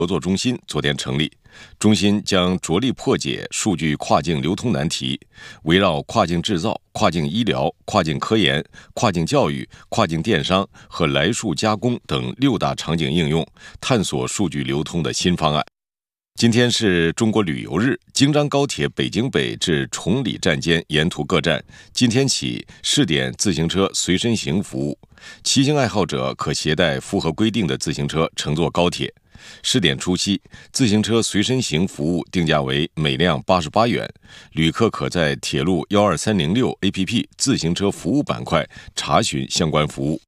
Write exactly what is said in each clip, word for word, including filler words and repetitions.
合作中心昨天成立，中心将着力破解数据跨境流通难题，围绕跨境制造、跨境医疗、跨境科研、跨境教育、跨境电商和来数加工等六大场景应用，探索数据流通的新方案。今天是中国旅游日，京张高铁北京北至崇礼站间沿途各站今天起试点自行车随身行服务，骑行爱好者可携带符合规定的自行车乘坐高铁。试点初期，自行车随身行服务定价为每辆八十八元，旅客可在铁路一二三零六 A P P 自行车服务板块查询相关服务。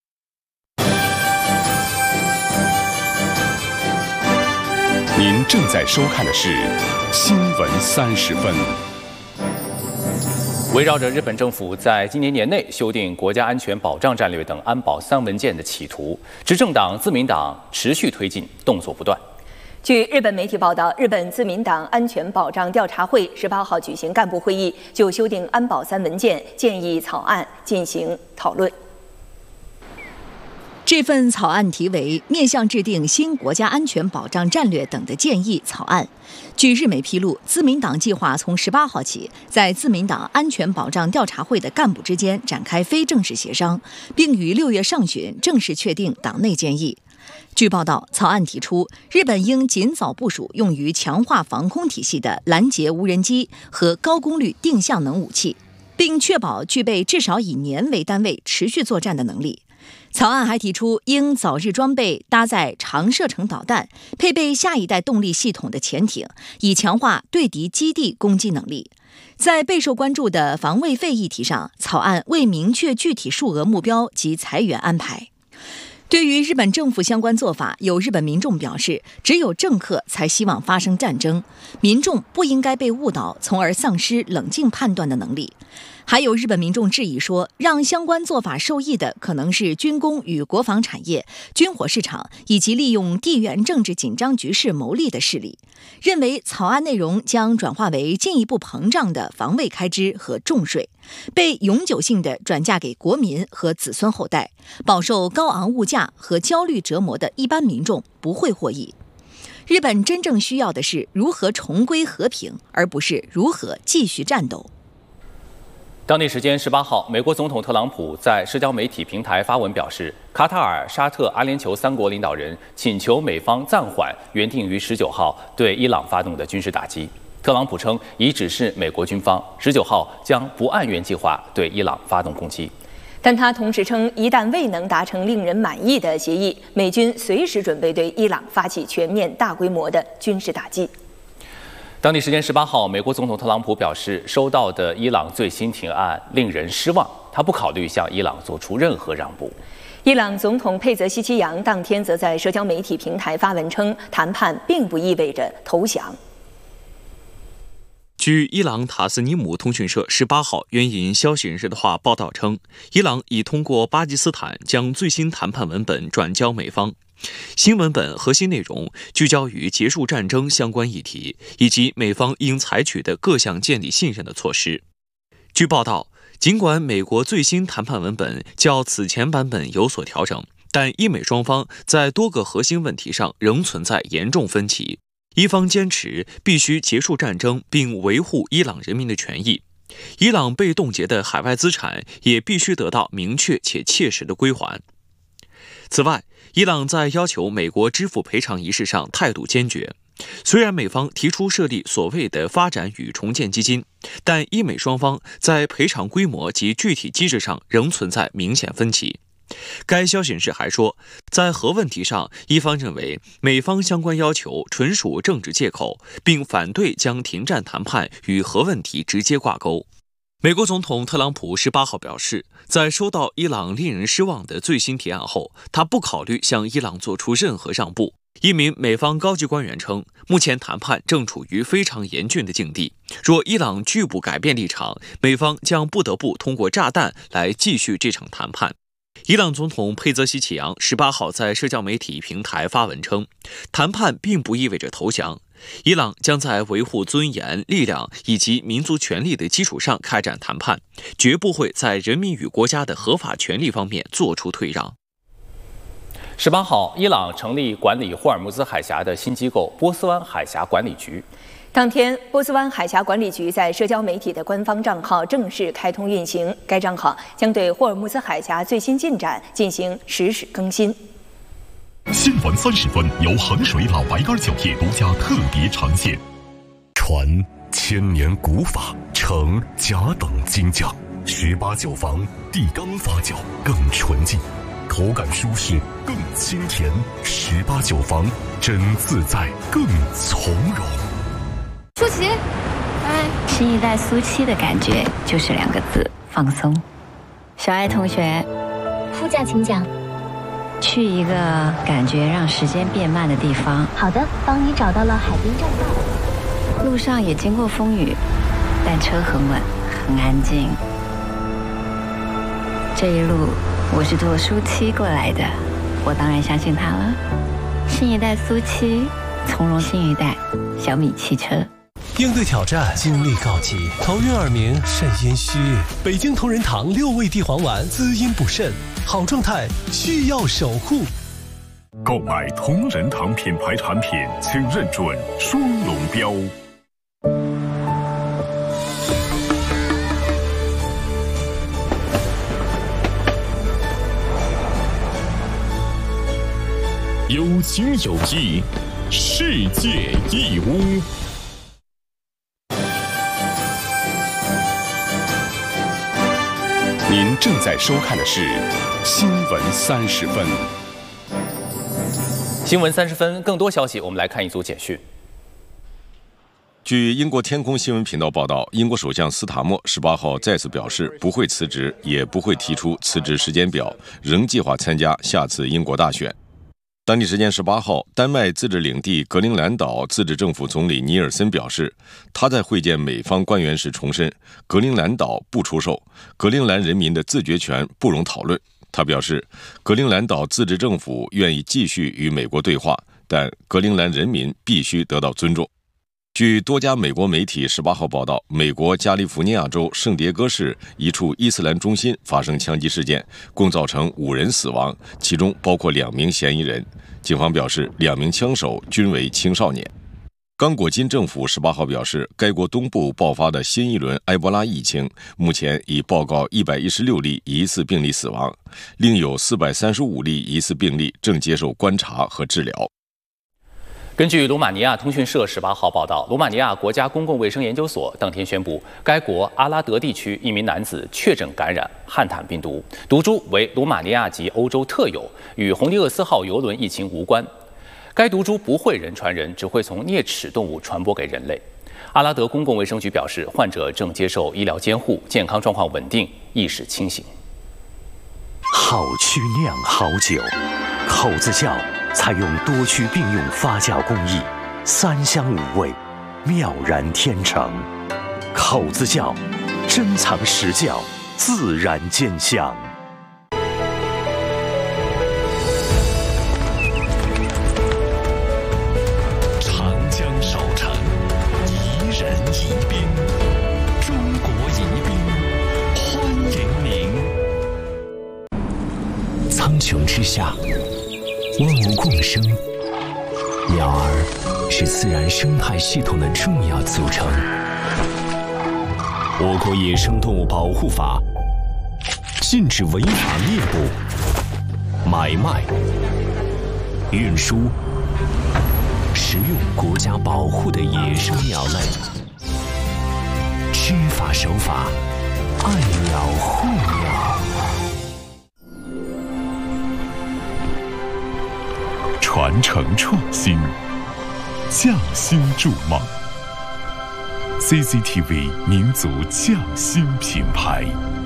您正在收看的是新闻三十分。 围绕着日本政府在今年年内修订国家安全保障战略等安保三文件的企图，执政党自民党持续推进，动作不断。 据日本媒体报道，日本自民党安全保障调查会十八号举行干部会议，就修订安保三文件建议草案进行讨论。 这份草案题为面向制定新国家安全保障战略等的建议草案。据日媒披露，自民党计划从十八号起，在自民党安全保障调查会的干部之间展开非正式协商，并于六月上旬正式确定党内建议。据报道，草案提出，日本应尽早部署用于强化防空体系的拦截无人机和高功率定向能武器，并确保具备至少以年为单位持续作战的能力。草案还提出，应早日装备搭载长射程导弹、配备下一代动力系统的潜艇，以强化对敌基地攻击能力。在备受关注的防卫费议题上，草案未明确具体数额目标及裁员安排。对于日本政府相关做法，有日本民众表示，只有政客才希望发生战争，民众不应该被误导，从而丧失冷静判断的能力。还有日本民众质疑说，让相关做法受益的可能是军工与国防产业、军火市场以及利用地缘政治紧张局势牟利的势力，认为草案内容将转化为进一步膨胀的防卫开支和重税，被永久性的转嫁给国民和子孙后代，饱受高昂物价和焦虑折磨的一般民众不会获益。日本真正需要的是如何重归和平，而不是如何继续战斗。 当地时间十八号，美国总统特朗普在社交媒体平台发文表示，卡塔尔、沙特、阿联酋三国领导人请求美方暂缓原定于十九号对伊朗发动的军事打击。特朗普称，已指示美国军方十九号将不按原计划对伊朗发动攻击。 但他同时称，一旦未能达成令人满意的协议，美军随时准备对伊朗发起全面大规模的军事打击。 当地时间十八号，美国总统特朗普表示，收到的伊朗最新提案令人失望，他不考虑向伊朗做出任何让步。 伊朗总统佩泽西奇扬当天则在社交媒体平台发文称，谈判并不意味着投降。 据伊朗塔斯尼姆通讯社十八号援引消息人士的话报道称，伊朗已通过巴基斯坦将最新谈判文本转交美方。新文本核心内容聚焦于结束战争相关议题，以及美方应采取的各项建立信任的措施。据报道，尽管美国最新谈判文本较此前版本有所调整，但伊美双方在多个核心问题上仍存在严重分歧。一方坚持必须结束战争并维护伊朗人民的权益，伊朗被冻结的海外资产也必须得到明确且切实的归还。此外，伊朗在要求美国支付赔偿一事上态度坚决。虽然美方提出设立所谓的发展与重建基金，但伊美双方在赔偿规模及具体机制上仍存在明显分歧。该消息人士还说，在核问题上，伊方认为美方相关要求纯属政治借口，并反对将停战谈判与核问题直接挂钩。美国总统特朗普十八号表示，在收到伊朗令人失望的最新提案后，他不考虑向伊朗做出任何让步。一名美方高级官员称，目前谈判正处于非常严峻的境地，若伊朗拒不改变立场，美方将不得不通过炸弹来继续这场谈判。伊朗总统佩泽西奇扬十八号在社交媒体平台发文称，谈判并不意味着投降，伊朗将在维护尊严、力量以及民族权利的基础上开展谈判，绝不会在人民与国家的合法权利方面做出退让。 十八号，伊朗成立管理霍尔木兹海峡的新机构——波斯湾海峡管理局。 当天，波斯湾海峡管理局在社交媒体的官方账号正式开通运行，该账号将对霍尔木兹海峡最新进展进行实时更新。 新闻三十分由衡水老白干酒业独家特别呈现。传千年古法，承甲等精匠，十八酒坊地缸发酵更纯净，口感舒适更清甜。十八酒坊真自在更从容。 舒淇，哎，新一代苏七的感觉就是两个字：放松。小爱同学， 副驾请讲。 去一个感觉让时间变慢的地方。 好的，帮你找到了海滨栈道。 路上也经过风雨，但车很稳，很安静。这一路我是坐苏七过来的，我当然相信他了。新一代苏七，从容新一代，小米汽车。 应对挑战，精力告急，头晕耳鸣，肾阴虚。北京同仁堂六味地黄丸，滋阴补肾，好状态需要守护。 购买同仁堂品牌产品，请认准双龙标。 有情有义，世界义乌。您正在收看的是《新闻三十分》。 新闻三十分，更多消息，我们来看一组简讯。 据英国天空新闻频道报道，英国首相斯塔默十八号再次表示不会辞职，也不会提出辞职时间表，仍计划参加下次英国大选。当地时间十八号，丹麦自治领地格陵兰岛自治政府总理尼尔森表示，他在会见美方官员时重申，格陵兰岛不出售，格陵兰人民的自决权不容讨论。他表示，格陵兰岛自治政府愿意继续与美国对话，但格陵兰人民必须得到尊重。据多家美国媒体十八号报道，美国加利福尼亚州圣迭戈市一处伊斯兰中心发生枪击事件，共造成五人死亡，其中包括两名嫌疑人。警方表示，两名枪手均为青少年。刚果金政府十八号表示，该国东部爆发的新一轮埃博拉疫情，目前已报告一百一十六例疑似病例死亡，另有四百三十五例疑似病例正接受观察和治疗。 根据罗马尼亚通讯社十八号报道，罗马尼亚国家公共卫生研究所当天宣布，该国阿拉德地区一名男子确诊感染汉坦病毒，毒株为罗马尼亚及欧洲特有，与红利厄斯号邮轮疫情无关。该毒株不会人传人，只会从啮齿动物传播给人类。阿拉德公共卫生局表示，患者正接受医疗监护，健康状况稳定，意识清醒。 好曲酿好酒，口子窖采用多区并用发酵工艺，三香五味，妙然天成。口子窖珍藏实窖，自然见香。 长江少城，宜人宜宾，中国宜宾，欢迎您。 苍穹之下，万物共生，鸟儿是自然生态系统的重要组成。我国野生动物保护法禁止违法猎捕、买卖、运输、食用国家保护的野生鸟类。知法守法，爱鸟护鸟。 传承创新，匠心筑梦。C C T V 民族匠心品牌，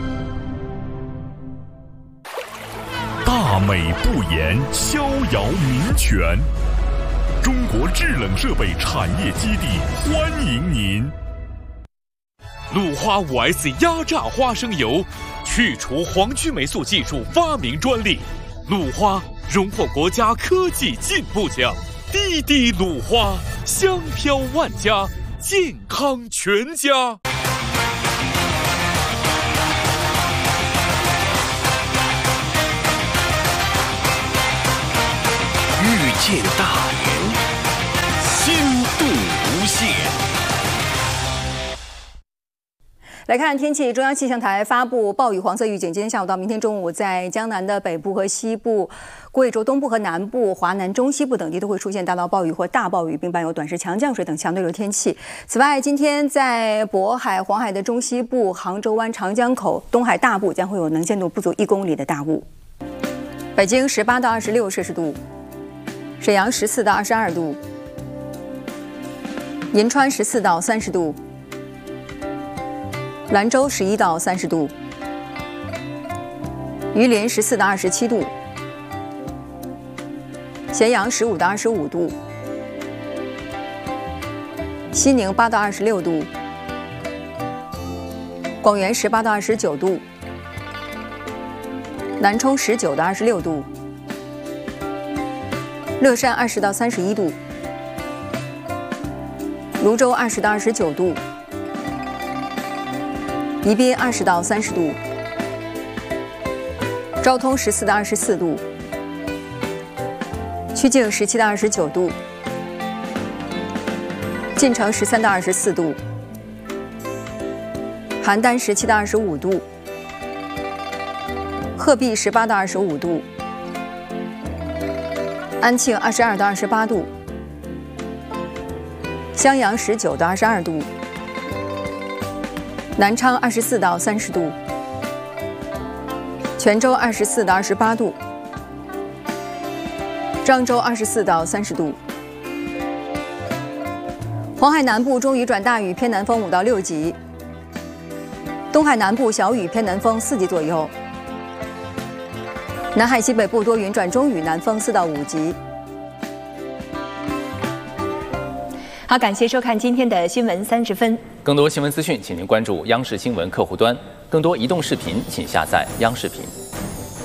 大美不言，逍遥民权。中国制冷设备产业基地欢迎您。 鲁花 五 S 压榨花生油，去除黄曲霉素技术发明专利。鲁花荣获国家科技进步奖，滴滴鲁花，香飘万家，健康全家。 界大鱼，心度无限。 来看天气，中央气象台发布暴雨黄色预警，今天下午到明天中午，在江南的北部和西部、贵州东部和南部、华南中西部等地都会出现大到暴雨或大暴雨，并伴有短时强降水等强对流天气。此外，今天在渤海、黄海的中西部、杭州湾、长江口、东海大部将会有能见度不足一公里的大雾。北京十八到二十六摄氏度，沈阳十四到二十二度，银川十四到三十度。兰州十一到三十度，榆林十四到二十七度，咸阳十五到二十五度，西宁八到二十六度，广元十八到二十九度，南充十九到二十六度，乐山二十到三十一度，泸州二十到二十九度。宜宾二十到三十度，昭通十四到二十四度，曲靖十七到二十九度，晋城十三到二十四度，邯郸十七到二十五度，鹤壁十八到二十五度，安庆二十二到二十八度，襄阳十九到二十二度。南昌二十四到三十度，泉州二十四到二十八度，漳州二十四到三十度。黄海南部中雨转大雨，偏南风五到六级；东海南部小雨，偏南风四级左右；南海西北部多云转中雨，南风四到五级。好，感谢收看今天的新闻三十分。 更多新闻资讯，请您关注央视新闻客户端。更多移动视频，请下载央视频。